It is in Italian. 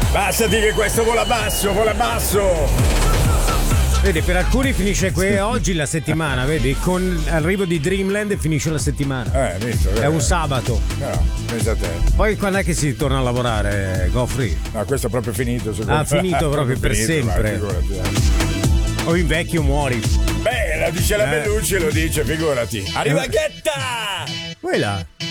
Passati che questo vola basso, vola basso. Vedi, per alcuni finisce oggi la settimana, vedi? Con l'arrivo di Dreamland finisce la settimana. Visto, è un sabato. No, pensa a te. Poi quando è che si torna a lavorare, Goffrey? No, questo è proprio finito. Finito proprio per sempre. O invecchi o muori. Beh, la dice la Bellucci, lo dice, figurati. Arriva Ghetta! Quella.